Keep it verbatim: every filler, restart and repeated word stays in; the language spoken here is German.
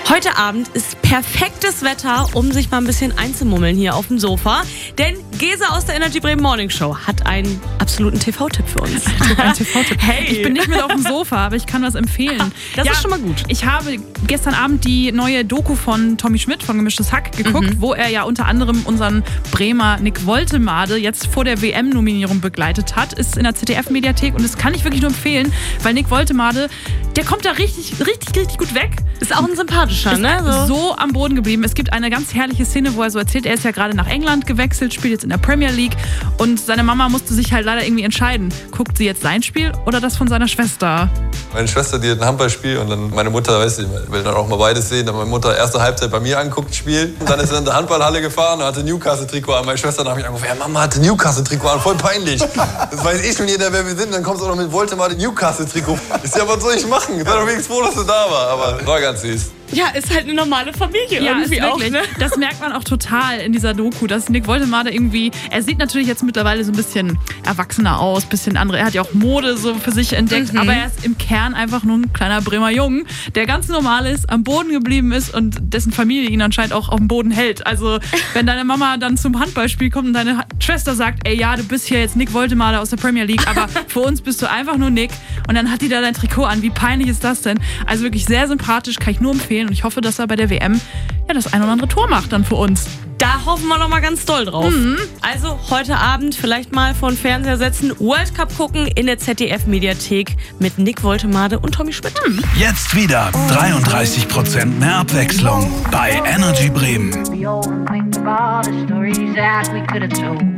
Heute Abend ist perfektes Wetter, um sich mal ein bisschen einzumummeln hier auf dem Sofa. Denn Gesa aus der Energy Bremen Morning Show hat einen absoluten T V-Tipp für uns. Ein T V-Tipp. Hey. Ich bin nicht mit auf dem Sofa, aber ich kann was empfehlen. Das ja, ist schon mal gut. Ich habe gestern Abend die neue Doku von Tommy Schmidt von Gemischtes Hack geguckt, mhm. wo er ja unter anderem unseren Bremer Nick Woltemade jetzt vor der W M-Nominierung begleitet hat. Ist in der Z D F-Mediathek und das kann ich wirklich nur empfehlen, weil Nick Woltemade, der kommt da richtig, richtig, richtig gut weg. Ist auch ein sympathischer, ist ne? So. so am Boden geblieben. Es gibt eine ganz herrliche Szene, wo er so erzählt, er ist ja gerade nach England gewechselt, spielt jetzt in der Premier League und seine Mama musste sich halt leider irgendwie entscheiden, guckt sie jetzt sein Spiel oder das von seiner Schwester? Meine Schwester, die hat ein Handballspiel und dann meine Mutter, weiß ich, will dann auch mal beides sehen, dann meine Mutter erste Halbzeit bei mir anguckt, Spiel. Und dann ist sie in der Handballhalle gefahren und hatte Newcastle-Trikot an. Meine Schwester nach mich angerufen, ja, Mama hatte Newcastle-Trikot an, voll peinlich. Das weiß eh schon jeder, wer wir sind. Dann kommst du auch noch mit Woltemade Newcastle-Trikot. Ich sag, was soll ich machen? Sei doch wenigstens froh, dass du da war. Aber war ganz süß. Ja, ist halt eine normale Familie ja, irgendwie auch, wirklich. Ne? Das merkt man auch total in dieser Doku, dass Nick Woltemade irgendwie, er sieht natürlich jetzt mittlerweile so ein bisschen erwachsener aus, bisschen andere, er hat ja auch Mode so für sich entdeckt, mhm. aber er ist im Kern einfach nur ein kleiner Bremer Jungen, der ganz normal ist, am Boden geblieben ist und dessen Familie ihn anscheinend auch auf dem Boden hält. Also wenn deine Mama dann zum Handballspiel kommt und deine Schwester sagt, ey ja, du bist hier jetzt Nick Woltemade aus der Premier League, aber für uns bist du einfach nur Nick und dann hat die da dein Trikot an, wie peinlich ist das denn? Also wirklich sehr sympathisch, kann ich nur empfehlen. Und ich hoffe, dass er bei der W M ja das ein oder andere Tor macht dann für uns. Da hoffen wir noch mal ganz doll drauf. Mhm. Also heute Abend vielleicht mal vor den Fernseher setzen, World Cup gucken in der Z D F-Mediathek mit Nick Woltemade und Tommy Schmidt. Mhm. Jetzt wieder dreiunddreißig Prozent mehr Abwechslung bei Energy Bremen.